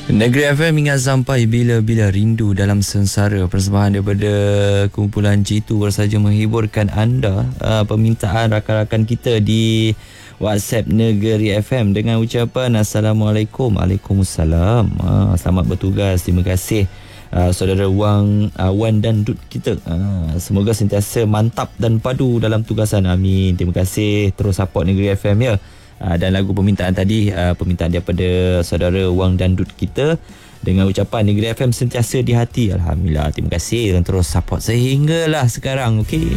Negeri FM ingat sampai bila-bila rindu dalam sengsara. Persembahan daripada kumpulan G2 baru saja menghiburkan anda. Permintaan rakan-rakan kita di WhatsApp Negeri FM dengan ucapan Assalamualaikum. Waalaikumsalam. Selamat bertugas. Terima kasih saudara Wan dan Dut kita. Semoga sentiasa mantap dan padu dalam tugasan. Amin. Terima kasih. Terus support Negeri FM ya. Dan lagu permintaan tadi, permintaan daripada saudara Wang dan Dut kita dengan ucapan Negeri FM sentiasa di hati. Alhamdulillah, terima kasih dan terus support sehinggalah sekarang. Okey.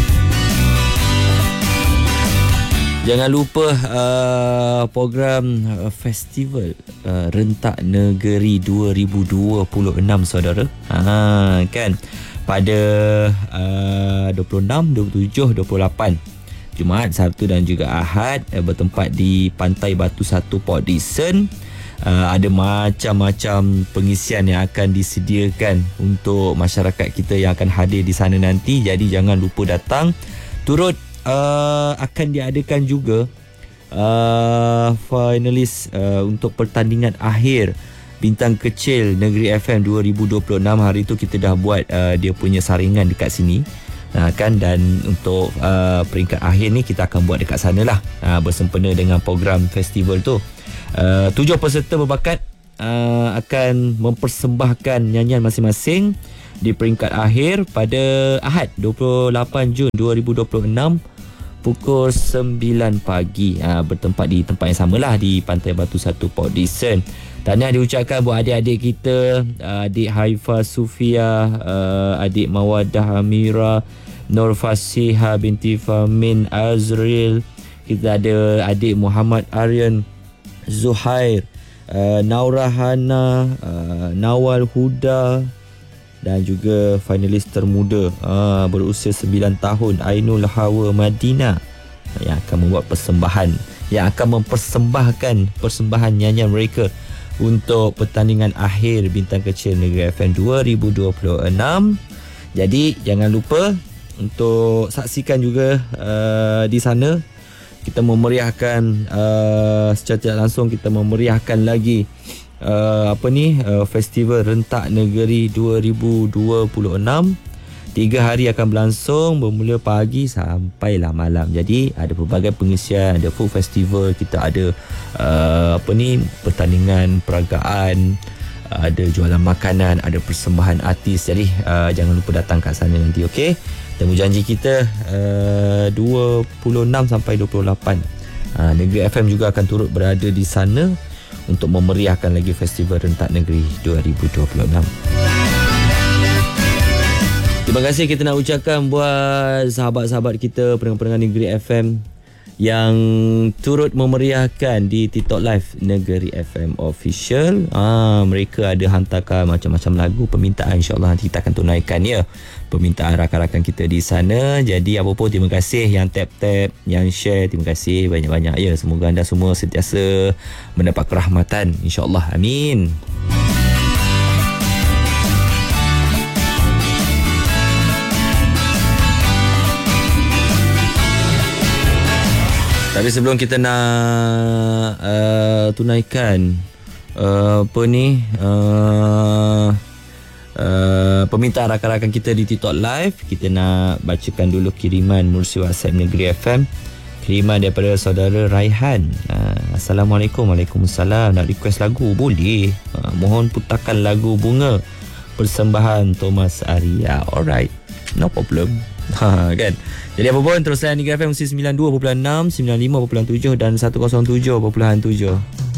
Jangan lupa program festival Rentak Negeri 2026 saudara. Kan pada 26, 27, 28 Jumaat, Sabtu dan juga Ahad bertempat di Pantai Batu 1 Port Dickson. Ada macam-macam pengisian yang akan disediakan untuk masyarakat kita yang akan hadir di sana nanti. Jadi jangan lupa datang. Turut akan diadakan juga finalis untuk pertandingan akhir Bintang Kecil Negeri FM 2026. Hari tu kita dah buat dia punya saringan dekat sini. Kan, dan untuk peringkat akhir ni kita akan buat dekat sana lah, bersempena dengan program festival tu. 7 peserta berbakat akan mempersembahkan nyanyian masing-masing di peringkat akhir pada Ahad 28 Jun 2026 pukul 9 pagi, bertempat di tempat yang samalah di Pantai Batu 1 Port Dickson. Tahniah diucapkan buat adik-adik kita, adik Haifa Sufia, adik Mawadah Amira, Nur Fasiha binti Famin Azril. Kita ada adik Muhammad Aryan Zuhair, Naura Hana, Nawal Huda, dan juga finalis termuda berusia 9 tahun Ainul Hawa Madinah yang akan membuat persembahan, yang akan mempersembahkan persembahan nyanyian mereka untuk pertandingan akhir Bintang Kecil Negeri FM 2026. Jadi jangan lupa untuk saksikan juga di sana. Kita memeriahkan secara tidak langsung, kita memeriahkan lagi festival Rentak Negeri 2026. 3 hari akan berlangsung, bermula pagi sampailah malam. Jadi ada pelbagai pengisian, ada food festival, kita ada pertandingan peragaan, ada jualan makanan, ada persembahan artis. Jadi jangan lupa datang kat sana nanti, okey? Temu janji kita 26 sampai 28. Negeri FM juga akan turut berada di sana untuk memeriahkan lagi festival Rentak Negeri 2026. Terima kasih kita nak ucapkan buat sahabat-sahabat kita, pendengar-pendengar Negeri FM yang turut memeriahkan di TikTok Live Negeri FM Official. Mereka ada hantarkan macam-macam lagu permintaan. InsyaAllah nanti kita akan tunaikan ya permintaan rakan-rakan kita di sana. Jadi apa pun, terima kasih yang tap-tap, yang share. Terima kasih banyak-banyak ya. Semoga anda semua sentiasa mendapat kerahmatan, InsyaAllah. Amin. Tapi sebelum kita nak tunaikan permintaan rakan-rakan kita di TikTok Live, kita nak bacakan dulu kiriman Mursi WhatsApp Negeri FM. Kiriman daripada saudara Raihan. Assalamualaikum. Waalaikumsalam. Nak request lagu? Boleh. Mohon putarkan lagu Bunga persembahan Thomas Arya. Alright, no problem. Kan. Jadi apa pun terus layan Negeri FM 92.6, 95.7 dan 107.7.